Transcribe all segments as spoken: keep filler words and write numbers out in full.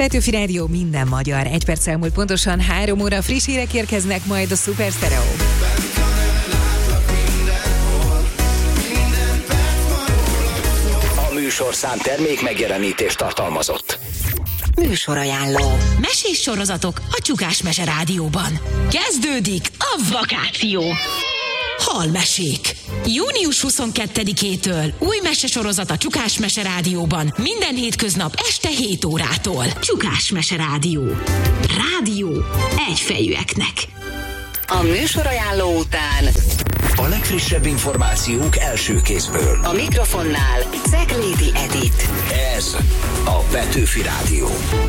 Petőfi Rádió, minden magyar. Egy perc elmúlt pontosan három óra, friss hírek érkeznek majd a Super Stereo. A műsorszám termék megjelenítést tartalmazott. Műsorajánló. Mesés sorozatok a Csukás Mese Rádióban. Kezdődik a vakáció. Halmesék. június huszonkettedikétől új mesesorozat a Csukás Mese Rádióban. Minden hétköznap este hét órától. Csukás Mese Rádió. Rádió egyfejűeknek. A műsorajánló után a legfrissebb információk első kézből. a mikrofonnál Ceglédi Edit. Ez a Petőfi Rádió.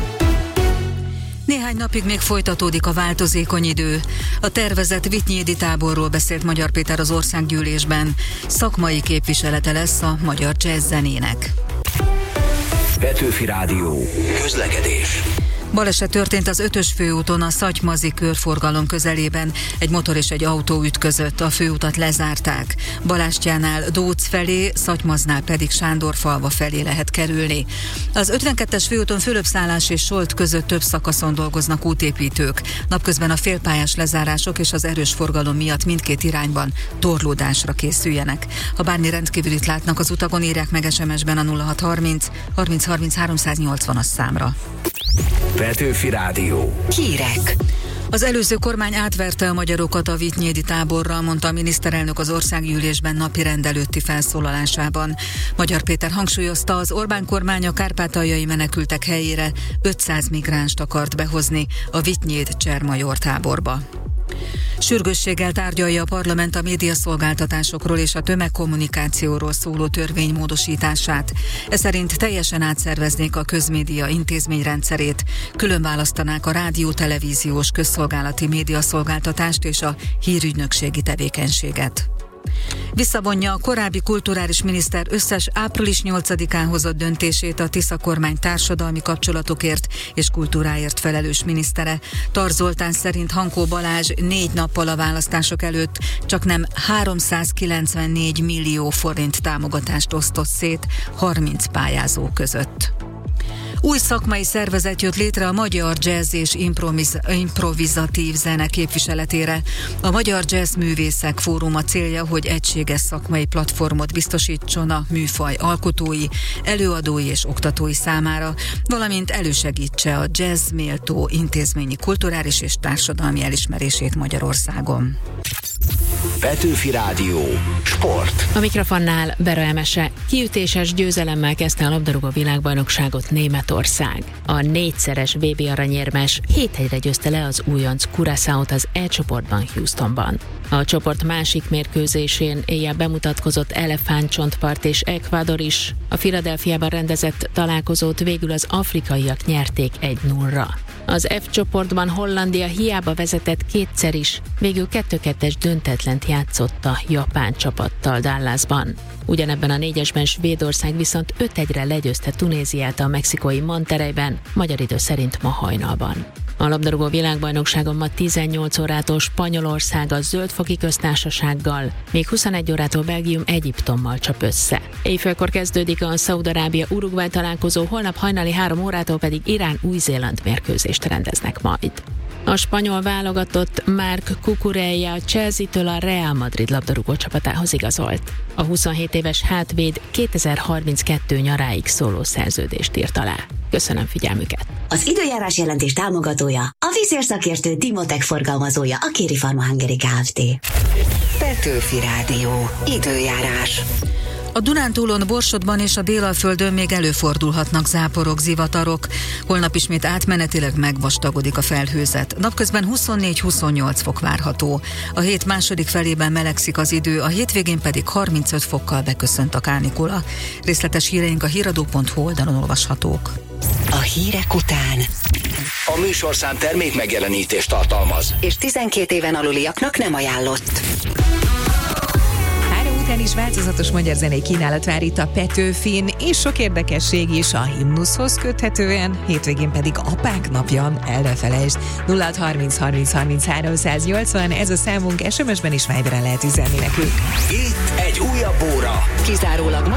Néhány napig még folytatódik a változékony idő. A tervezett Vityédi táborról beszélt Magyar Péter az országgyűlésben. Szakmai képviselete lesz a magyar jazz zenének. Petőfi Rádió. Közlekedés. Baleset történt az ötös főúton a Szatymazi körforgalom közelében. Egy motor és egy autó ütközött, a főutat lezárták. Balástyánál Dóc felé, Szatymaznál pedig Sándorfalva felé lehet kerülni. Az ötvenkettes főúton Fülöpszállás és Solt között több szakaszon dolgoznak útépítők. Napközben a félpályás lezárások és az erős forgalom miatt mindkét irányban torlódásra készüljenek. Ha bármi rendkívülit látnak az utakon, írják meg es em es-ben a nulla hat harminc harminc harminc háromszáznyolcvanas számra. Petőfi Rádió. Hírek. Az előző kormány átverte a magyarokat a Vityédi táborral, mondta a miniszterelnök az országgyűlésben napirend előtti felszólalásában. Magyar Péter hangsúlyozta, az Orbán kormány a kárpátaljai menekültek helyére ötszáz migránst akart behozni a Vityéd-Csermajor táborba. Sürgősséggel tárgyalja a parlament a médiaszolgáltatásokról és a tömegkommunikációról szóló törvény módosítását. Ez szerint teljesen átszerveznék a közmédia intézményrendszerét, külön választanák a rádió-televíziós közszolgálati médiaszolgáltatást és a hírügynökségi tevékenységet. Visszavonja a korábbi kulturális miniszter összes április nyolcadikán hozott döntését a Tisza kormány társadalmi kapcsolatokért és kultúráért felelős minisztere. Tarz Zoltán szerint Hankó Balázs négy nappal a választások előtt csaknem háromszázkilencvennégy millió forint támogatást osztott szét harminc pályázó között. Új szakmai szervezet jött létre a magyar jazz és improviz- improvizatív zene képviseletére. A Magyar Jazz Művészek Fóruma célja, hogy egységes szakmai platformot biztosítson a műfaj alkotói, előadói és oktatói számára, valamint elősegítse a jazz méltó intézményi kulturális és társadalmi elismerését Magyarországon. Petőfi Rádió. Sport. A mikrofonnál Bera Emese. Kiütéses győzelemmel kezdte a labdarúgó világbajnokságot Németország. A négyszeres bé bé aranyérmes hét egyre győzte le az újonc Curaçaót az E csoportban, Houstonban. A csoport másik mérkőzésén éjjel bemutatkozott Elefántcsontpart és Ecuador is. A Philadelphiában rendezett találkozót végül az afrikaiak nyerték egy nullra. Az F csoportban Hollandia hiába vezetett kétszer is, végül kettő kettes döntetlent játszott a japán csapattal Dallasban. Ugyanebben a négyesben Svédország viszont öt egyre legyőzte Tunéziát a mexikói Monterreyben, magyar idő szerint ma hajnalban. A labdarúgó világbajnokságon ma tizennyolc órától Spanyolország a Zöld-foki köztársasággal, még huszonegy órától Belgium Egyiptommal csap össze. Éjfélkor kezdődik a Szaúd-Arábia-Uruguay találkozó, holnap hajnali három órától pedig Irán-Új-Zéland mérkőzést rendeznek majd. A spanyol válogatott Marc Cucurella a Chelsea-től a Real Madrid labdarúgó csapatához igazolt. A huszonhét éves hátvéd kétezer-harminckettő nyaráig szóló szerződést írt alá. Köszönöm figyelmüket! Az időjárás jelentés támogatója, a vízérszakértő Dimotech forgalmazója, a Kéri Pharma Hungary Kft. Petőfi Rádió. Időjárás. A Dunántúlon, Borsodban és a Délalföldön még előfordulhatnak záporok, zivatarok. Holnap ismét átmenetileg megvastagodik a felhőzet. Napközben huszonnégy-huszonnyolc fok várható. A hét második felében melegszik az idő, a hétvégén pedig harmincöt fokkal beköszönt a kánikula. Részletes híreink a híradó pont hu oldalon olvashatók. A hírek után A műsorszám termék megjelenítést tartalmaz. és tizenkét éven aluliaknak nem ajánlott. Után is változatos magyar zenei kínálat vár itt a Petőfin, és sok érdekesség is a himnuszhoz köthetően, hétvégén pedig Apák napja, el ne felejtsd. nulla hat harminc harminc harminc háromszáznyolcvan, ez a számunk, es em es-ben is Viberen lehet üzenni nekünk. Itt egy újabb óra. Kizárólag